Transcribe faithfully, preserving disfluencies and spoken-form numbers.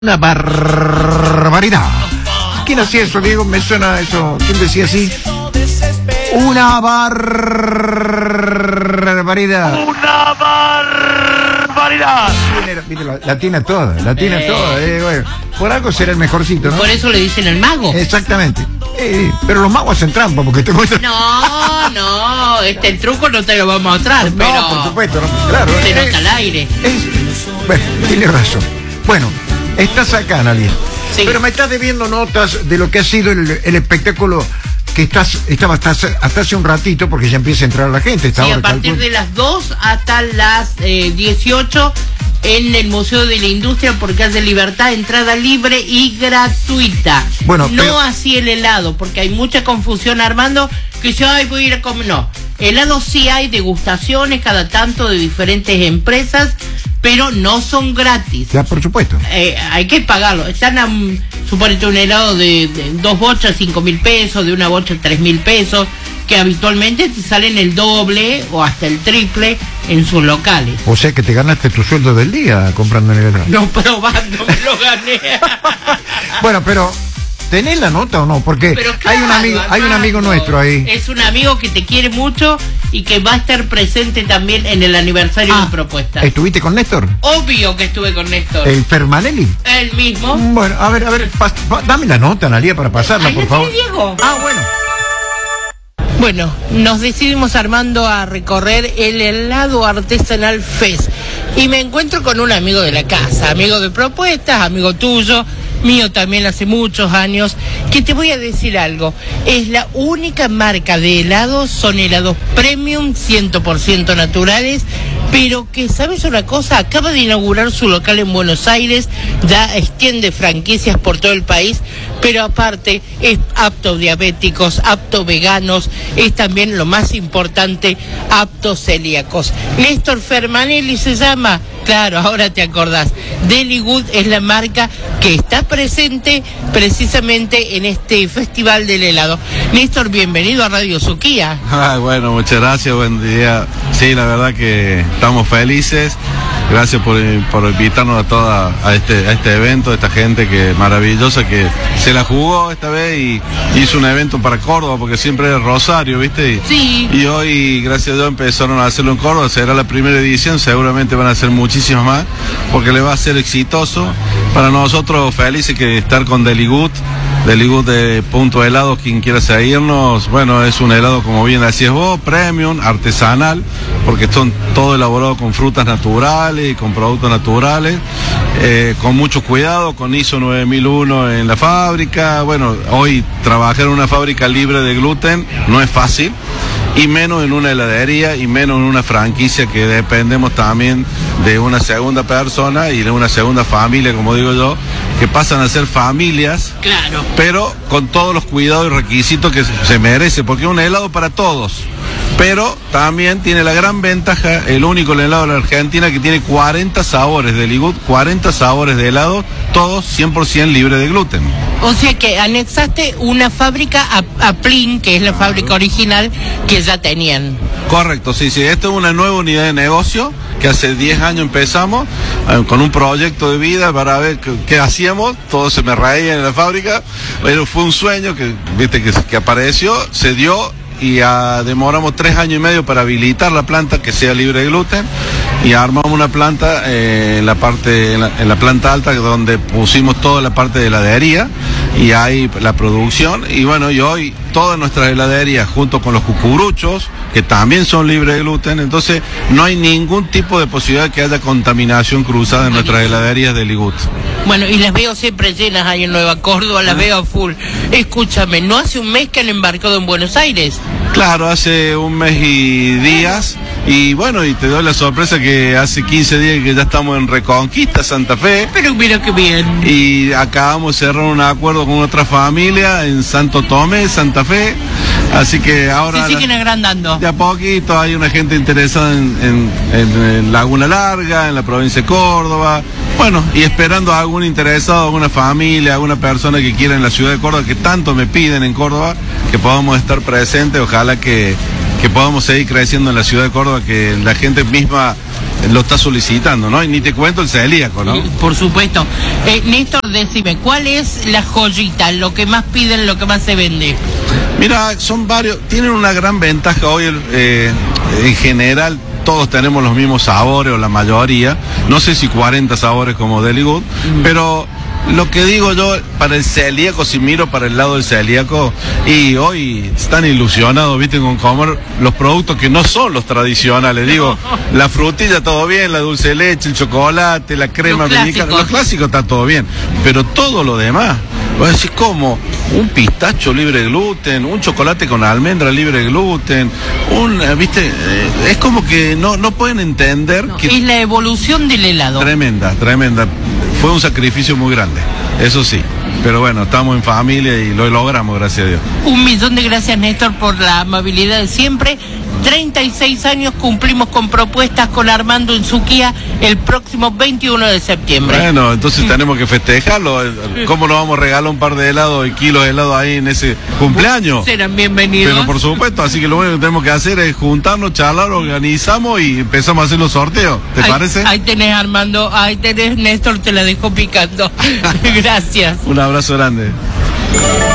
Una barbaridad. ¿Quién hacía eso, Diego? Me suena eso. ¿Quién decía así? Una barbaridad. Una barbaridad. Mire, la, la tiene toda, la tiene eh. toda. Eh, bueno, por algo será el mejorcito, ¿no? Por eso le dicen el mago. Exactamente. Eh, pero los magos hacen trampa porque te muestran. No, no, este el truco no te lo va a mostrar, no, pero. por supuesto, no, claro. Te eh, nota al aire. Es, bueno, tiene razón. Bueno. Estás acá, Analia. Sí. Pero me estás debiendo notas de lo que ha sido el, el espectáculo que estás estaba hasta, hasta hace un ratito, porque ya empieza a entrar la gente. Esta Sí, hora, a partir calculo. de las dos hasta las eh, dieciocho en el Museo de la Industria por Calle Libertad, entrada libre y gratuita. Bueno, no pero... así el helado, porque hay mucha confusión, Armando, que yo ay, voy a ir a comer. No, helado sí hay, degustaciones cada tanto de diferentes empresas, pero no son gratis. Ya, por supuesto. Eh, hay que pagarlo. Están a, um, suponete un helado de, de dos bochas, cinco mil pesos, de una bocha, tres mil pesos, que habitualmente te salen el doble o hasta el triple en sus locales. O sea que te ganaste tu sueldo del día comprando en el helado. No, probando, me lo gané. Bueno, pero... ¿tenés la nota o no? Porque Pero hay claro, un amigo, Armando, hay un amigo nuestro ahí. Es un amigo que te quiere mucho y que va a estar presente también en el aniversario Ah, de Propuesta. ¿estuviste con Néstor? Obvio que estuve con Néstor. ¿El Fermanelli? El mismo. Bueno, a ver, a ver, pas, pa, dame la nota, Analia, para pasarla, Ahí por la favor. tiene Diego. Ah, bueno. Bueno, nos decidimos, Armando, a recorrer el helado artesanal Fest. Y me encuentro con un amigo de la casa, amigo de Propuestas, amigo tuyo, mío también hace muchos años, que te voy a decir algo. Es la única marca de helados, son helados premium, cien por ciento naturales, pero que, ¿sabes una cosa? Acaba de inaugurar su local en Buenos Aires, ya extiende franquicias por todo el país, pero aparte es apto diabéticos, apto veganos, es también lo más importante, apto celíacos. Néstor Fermanelli se llama, claro, ahora te acordás. Deligood es la marca que está presente precisamente en este festival del helado. Néstor, bienvenido a Radio Suquía. Ah, bueno, muchas gracias, buen día. Sí, la verdad que estamos felices. Gracias por, por invitarnos a toda a este, a este evento, a esta gente que maravillosa que se la jugó esta vez y hizo un evento para Córdoba, porque siempre era Rosario, ¿viste? Y, sí. Y hoy, gracias a Dios, empezaron a hacerlo en Córdoba. Será la primera edición, seguramente van a ser muchísimas más, porque le va a ser exitoso. Para nosotros, felices que estar con Deligood. Deligood de Punto Helado, quien quiera seguirnos. Bueno, es un helado, como bien decías vos, premium, artesanal, porque son todo elaborado con frutas naturales y con productos naturales, eh, con mucho cuidado, con I S O nueve mil uno en la fábrica. Bueno, hoy trabajar en una fábrica libre de gluten no es fácil, y menos en una heladería, y menos en una franquicia que dependemos también de una segunda persona y de una segunda familia, como digo yo, que pasan a ser familias, claro, pero con todos los cuidados y requisitos que se merece, porque es un helado para todos. Pero también tiene la gran ventaja, el único helado de la Argentina que tiene cuarenta sabores de Deligood, cuarenta sabores de helado, todos cien por ciento libres de gluten. O sea que anexaste una fábrica a, a Plin, que es la fábrica original que ya tenían. Correcto, sí, sí. Esta es una nueva unidad de negocio que hace diez años empezamos eh, con un proyecto de vida para ver qué, qué hacíamos. Todos se me reían en la fábrica, pero fue un sueño que, viste, que, que apareció, se dio. Y uh, demoramos tres años y medio para habilitar la planta que sea libre de gluten, y armamos una planta eh, en la parte en la, en la planta alta, donde pusimos toda la parte de heladería y ahí la producción. Y bueno, y hoy todas nuestras heladerías, junto con los cucuruchos, que también son libres de gluten, entonces no hay ningún tipo de posibilidad de que haya contaminación cruzada en nuestras heladerías de Deligood. Bueno, y las veo siempre llenas ahí en Nueva Córdoba, las veo a full. Escúchame, ¿no hace un mes que han embarcado en Buenos Aires? Claro, hace un mes y días, y bueno, y te doy la sorpresa que hace quince días que ya estamos en Reconquista, Santa Fe. Pero mira qué bien. Y acabamos de cerrar un acuerdo con otra familia en Santo Tomé, Santa Fe. Así que ahora... Se siguen agrandando. De a poquito hay una gente interesada en, en, en, en Laguna Larga, en la provincia de Córdoba. Bueno, y esperando a algún interesado, alguna familia, alguna persona que quiera en la ciudad de Córdoba, que tanto me piden en Córdoba, que podamos estar presentes. Ojalá que, que podamos seguir creciendo en la ciudad de Córdoba, que la gente misma lo está solicitando, ¿no? Y ni te cuento el celíaco, ¿no? Por supuesto. Eh, Néstor, decime, ¿cuál es la joyita, lo que más piden, lo que más se vende? Mira, son varios, tienen una gran ventaja hoy, eh, en general, todos tenemos los mismos sabores, o la mayoría, no sé si cuarenta sabores como Deligood, mm. pero lo que digo yo, para el celíaco, si miro para el lado del celíaco, y hoy están ilusionados, viste, con comer los productos que no son los tradicionales, digo, la frutilla todo bien, la dulce de leche, el chocolate, la crema mexicana, lo clásico está todo bien, pero todo lo demás, voy a decir, como un pistacho libre de gluten, un chocolate con almendra libre de gluten, un, viste, eh, es como que no, no pueden entender no, que... Es la evolución del helado. Tremenda, tremenda. Fue un sacrificio muy grande, eso sí. Pero bueno, estamos en familia y lo logramos, gracias a Dios. Un millón de gracias, Néstor, por la amabilidad de siempre. treinta y seis años cumplimos con propuestas con Armando en Suquía el próximo veintiuno de septiembre. Bueno, entonces tenemos que festejarlo. ¿Cómo nos vamos a regalar un par de helados y kilos de helado ahí en ese cumpleaños? Serán bienvenidos. Pero por supuesto, así que lo único que tenemos que hacer es juntarnos, charlar, organizamos y empezamos a hacer los sorteos. ¿Te ahí, parece? Ahí tenés, Armando, ahí tenés, Néstor, te la dejo picando. Gracias. Un abrazo grande.